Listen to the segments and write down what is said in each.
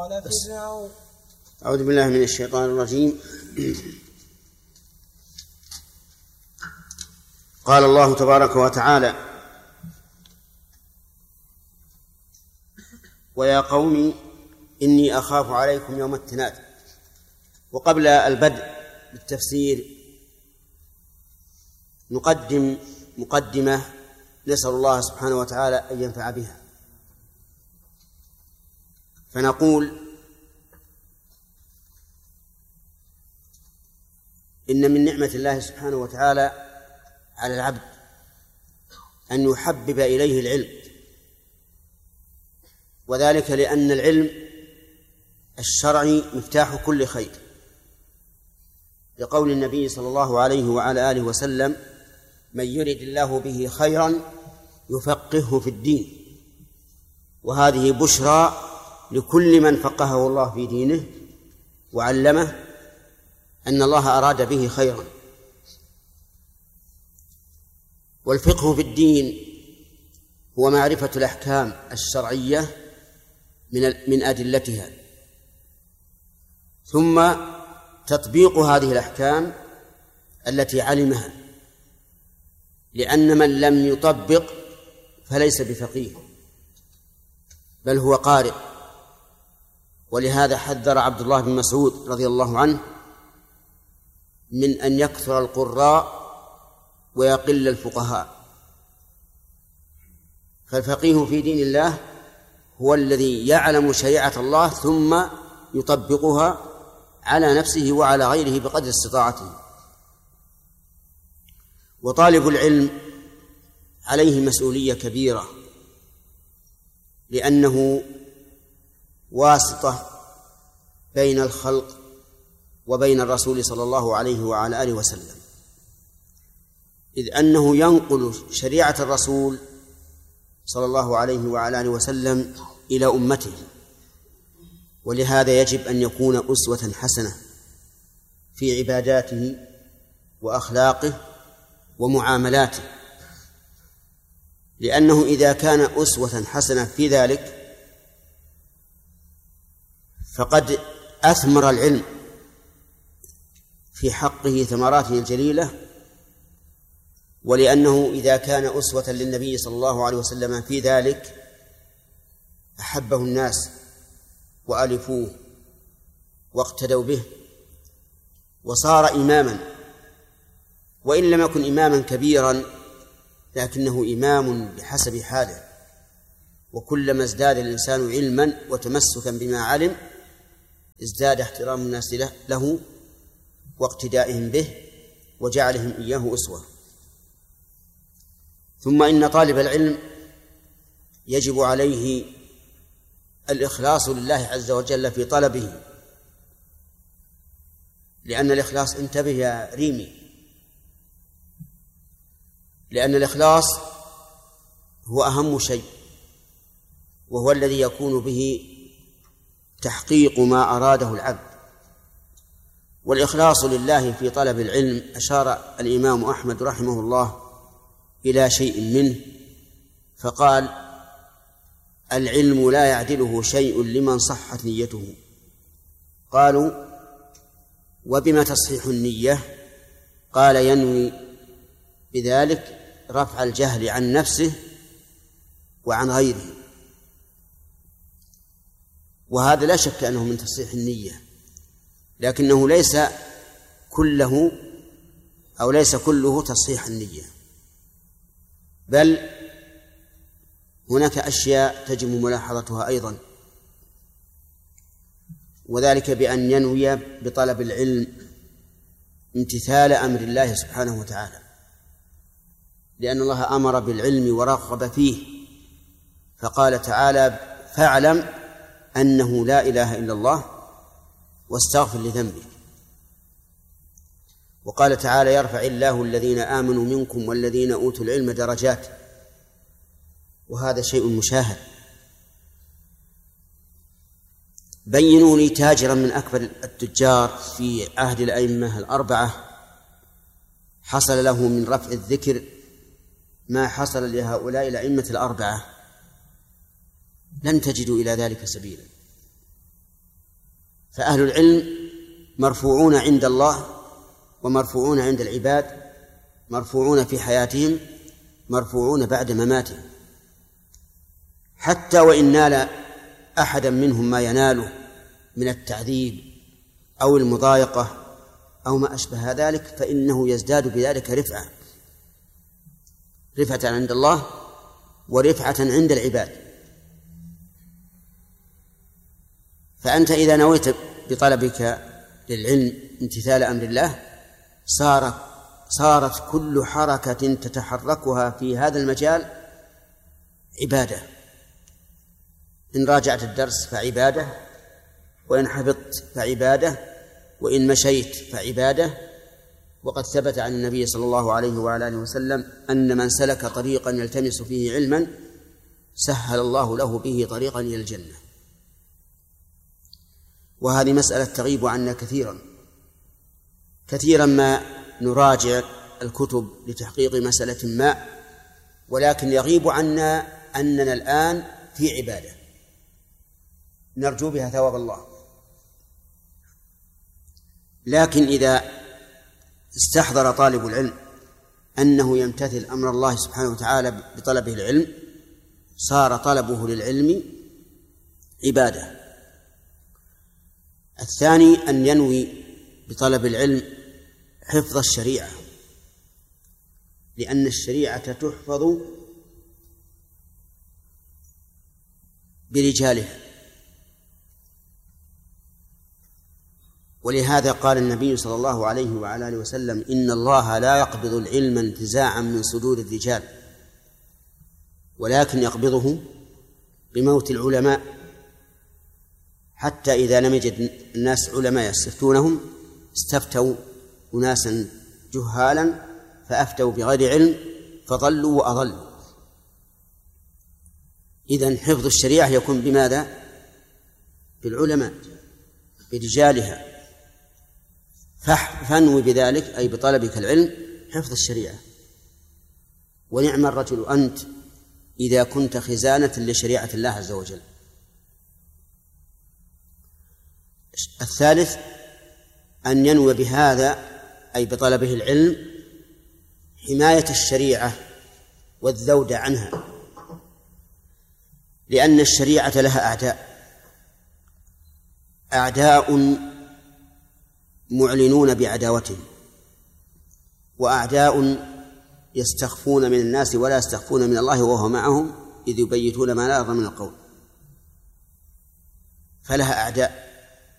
قال فرعون. أعوذ بالله من الشيطان الرجيم. قال الله تبارك وتعالى: ويا قوم إني أخاف عليكم يوم التناد. وقبل البدء بالتفسير نقدم مقدمة نسأل الله سبحانه وتعالى أن ينفع بها. فنقول: إن من نعمة الله سبحانه وتعالى على العبد أن يحبب إليه العلم، وذلك لأن العلم الشرعي مفتاح كل خير، لقول النبي صلى الله عليه وعلى آله وسلم: من يرد الله به خيرا يفقهه في الدين. وهذه بشرى لكل من فقهه الله في دينه وعلمه أن الله أراد به خيرا. والفقه في الدين هو معرفة الأحكام الشرعية من أدلتها، ثم تطبيق هذه الأحكام التي علمها، لأن من لم يطبق فليس بفقيه بل هو قارئ. ولهذا حذر عبد الله بن مسعود رضي الله عنه من أن يكثر القراء ويقل الفقهاء. فالفقيه في دين الله هو الذي يعلم شريعة الله ثم يطبقها على نفسه وعلى غيره بقدر استطاعته. وطالب العلم عليه مسؤولية كبيرة، لأنه واسطة بين الخلق وبين الرسول صلى الله عليه وعلى آله وسلم، إذ أنه ينقل شريعة الرسول صلى الله عليه وعلى آله وسلم إلى أمته. ولهذا يجب أن يكون أسوة حسنة في عباداته وأخلاقه ومعاملاته، لأنه إذا كان أسوة حسنة في ذلك فقد أثمر العلم في حقه ثمراته الجليلة. ولأنه إذا كان أسوة للنبي صلى الله عليه وسلم في ذلك أحبه الناس وألفوه واقتدوا به وصار إماما، وإن لم يكن إماما كبيرا لكنه إمام بحسب حاله. وكلما ازداد الإنسان علما وتمسكا بما علم ازداد احترام الناس له واقتدائهم به وجعلهم إياه أسوة. ثم إن طالب العلم يجب عليه الإخلاص لله عز وجل في طلبه، لأن الإخلاص، انتبه يا ريمي، لأن الإخلاص هو أهم شيء، وهو الذي يكون به تحقيق ما أراده العبد. والإخلاص لله في طلب العلم أشار الإمام أحمد رحمه الله إلى شيء منه فقال: العلم لا يعدله شيء لمن صحت نيته. قالوا: وبما تصحيح النية؟ قال: ينوي بذلك رفع الجهل عن نفسه وعن غيره. وهذا لا شك أنه من تصحيح النية، لكنه ليس كله تصحيح النية، بل هناك أشياء تجب ملاحظتها أيضا، وذلك بأن ينوي بطلب العلم امتثال أمر الله سبحانه وتعالى، لأن الله أمر بالعلم ورغب فيه، فقال تعالى: فاعلم أنه لا إله إلا الله واستغفر لذنبك. وقال تعالى: يرفع الله الذين آمنوا منكم والذين أوتوا العلم درجات. وهذا شيء مشاهد. بينوا لي تاجرا من أكبر التجار في عهد الأئمة الأربعة حصل له من رفع الذكر ما حصل لهؤلاء الأئمة الأربعة، لن تجدوا إلى ذلك سبيلا. فأهل العلم مرفوعون عند الله ومرفوعون عند العباد، مرفوعون في حياتهم، مرفوعون بعد مماتهم. حتى وإن نال أحدا منهم ما يناله من التعذيب أو المضايقة أو ما أشبه ذلك فإنه يزداد بذلك رفعة عند الله ورفعة عند العباد. فأنت إذا نويت بطلبك للعلم امتثال أمر الله صارت كل حركة تتحركها في هذا المجال عبادة. إن راجعت الدرس فعبادة، وإن حفظت فعبادة، وإن مشيت فعبادة. وقد ثبت عن النبي صلى الله عليه وعلى آله وسلم أن من سلك طريقا يلتمس فيه علما سهل الله له به طريقا إلى الجنة. وهذه مسألة تغيب عنا كثيرا ما نراجع الكتب لتحقيق مسألة ما، ولكن يغيب عنا أننا الآن في عبادة نرجو بها ثواب الله. لكن إذا استحضر طالب العلم أنه يمتثل أمر الله سبحانه وتعالى بطلبه العلم صار طلبه للعلم عبادة. الثاني أن ينوي بطلب العلم حفظ الشريعة، لأن الشريعة تحفظ برجالها. ولهذا قال النبي صلى الله عليه وعلى آله وسلم: إن الله لا يقبض العلم انتزاعا من صدور الرجال، ولكن يقبضه بموت العلماء، حتى إذا لم يجد الناس علماء يستفتونهم استفتوا أناسا جهالا فأفتوا بغير علم فضلوا وأضلوا. إذن حفظ الشريعة يكون بماذا؟ بالعلماء، برجالها. فانوي بذلك أي بطلبك العلم حفظ الشريعة. ونعم الرجل أنت إذا كنت خزانة لشريعة الله عز وجل. الثالث أن ينوي بهذا أي بطلبه العلم حماية الشريعة والذود عنها، لأن الشريعة لها أعداء معلنون بعداوتهم، وأعداء يستخفون من الناس ولا يستخفون من الله وهو معهم إذ يبيتون ما لا يرضى من القول. فلها أعداء.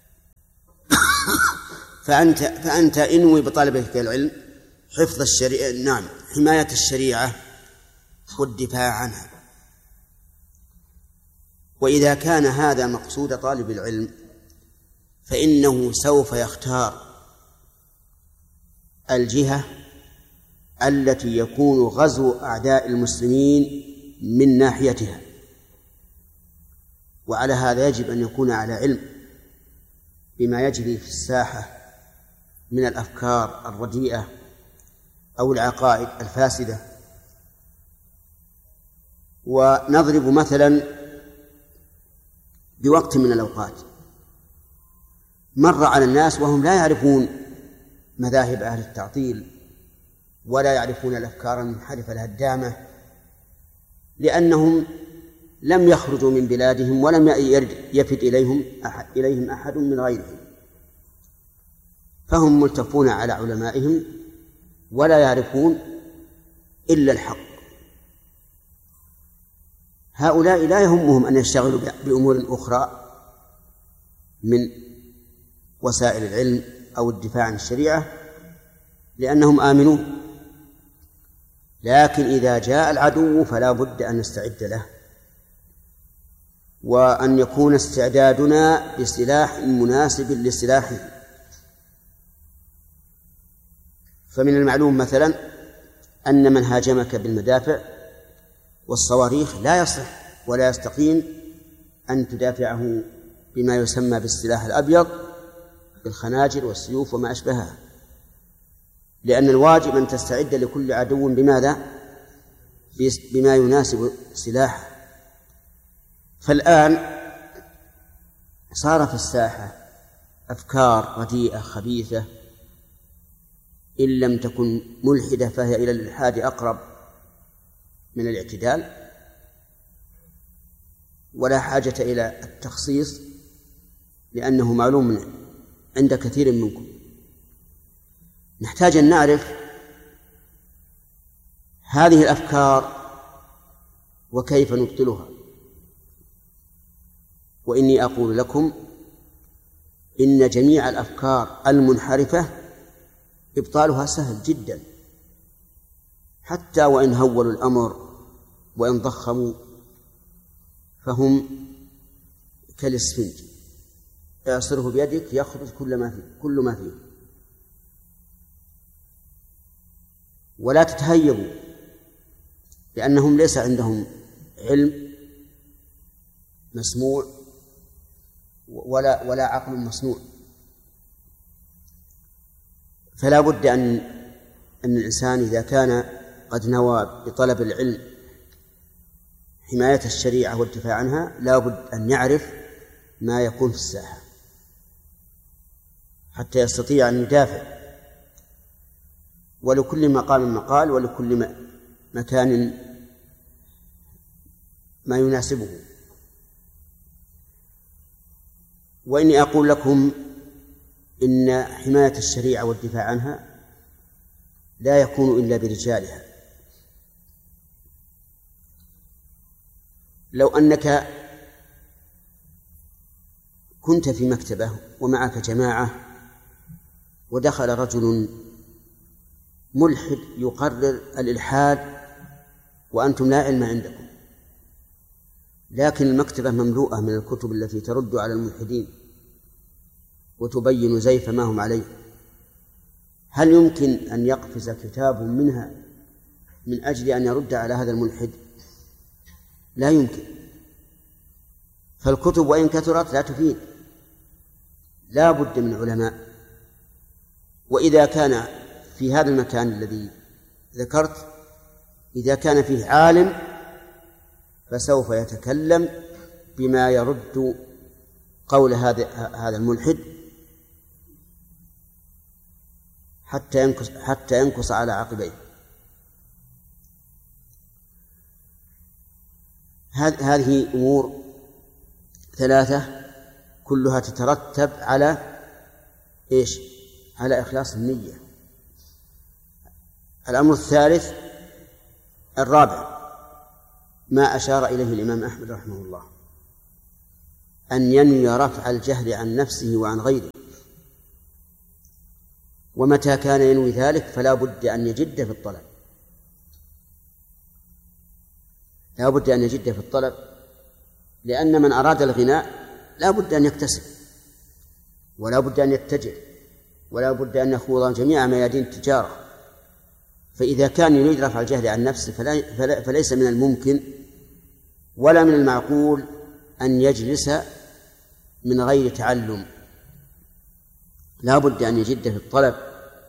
فأنت انوي بطلبك العلم حفظ الشريعة، حماية الشريعة والدفاع عنها. وإذا كان هذا مقصود طالب العلم فإنه سوف يختار الجهة التي يكون غزو أعداء المسلمين من ناحيتها، وعلى هذا يجب أن يكون على علم بما يجري في الساحة من الأفكار الرديئة أو العقائد الفاسدة. ونضرب مثلا بوقت من الأوقات مر على الناس وهم لا يعرفون مذاهب أهل التعطيل ولا يعرفون الأفكار المنحرفة الهدامة، لأنهم لم يخرجوا من بلادهم ولم يفد إليهم أحد من غيرهم، فهم ملتفون على علمائهم ولا يعرفون إلا الحق. هؤلاء لا يهمهم أن يشتغلوا بأمور أخرى من وسائل العلم أو الدفاع عن الشريعة لأنهم آمنون، لكن إذا جاء العدو فلا بد أن نستعد له، وأن يكون استعدادنا بسلاح مناسب لسلاحه. فمن المعلوم مثلا أن من هاجمك بالمدافع والصواريخ لا يصح ولا يستقيم أن تدافعه بما يسمى بالسلاح الأبيض بالخناجر والسيوف وما أشبهها، لأن الواجب أن تستعد لكل عدو بماذا؟ بما يناسب سلاحه. فالآن صار في الساحة أفكار رديئة خبيثة إن لم تكن ملحدة فهي إلى الإلحاد أقرب من الاعتدال، ولا حاجة إلى التخصيص لأنه معلوم عند كثير منكم. نحتاج أن نعرف هذه الأفكار وكيف نبطلها. وإني أقول لكم إن جميع الأفكار المنحرفة إبطالها سهل جدا، حتى وإن هولوا الأمر وإن ضخموا فهم كالإسفنج، اعصره بيدك يخرج كل ما فيه. ولا تتهيبوا، لأنهم ليس عندهم علم مسموع ولا عقل مصنوع. فلا بد أن الإنسان إذا كان قد نوى بطلب العلم حماية الشريعة والدفاع عنها لا بد أن يعرف ما يكون في الساحة حتى يستطيع أن يدافع، ولكل مقام مقال، ولكل مكان ما يناسبه. وإني أقول لكم إن حماية الشريعة والدفاع عنها لا يكون إلا برجالها. لو أنك كنت في مكتبة ومعك جماعة ودخل رجل ملحد يقرر الإلحاد وأنتم لا علم عندكم، لكن المكتبة مملوءة من الكتب التي ترد على الملحدين وتبين زيف ما هم عليه، هل يمكن أن يقفز كتاب منها من أجل أن يرد على هذا الملحد؟ لا يمكن. فالكتب وإن كثرت لا تفيد، لا بد من علماء. وإذا كان في هذا المكان الذي ذكرت إذا كان فيه عالم فسوف يتكلم بما يرد قول هذا الملحد حتى ينكص على عقبيه. هذه أمور ثلاثة كلها تترتب على إيش؟ على إخلاص النية. الأمر الثالث الرابع ما أشار إليه الإمام أحمد رحمه الله، أن ينوي رفع الجهل عن نفسه وعن غيره. ومتى كان ينوي ذلك فلا بد أن يجد في الطلب، لا بد أن يجد في الطلب، لأن من أراد الغناء لا بد أن يكتسب، ولا بد أن يتجر، ولا بد أن يخوض جميع ميادين التجارة. فإذا كان يريد رفع الجهل عن نفسه فليس من الممكن ولا من المعقول أن يجلس من غير تعلم، لا بد أن يجد في الطلب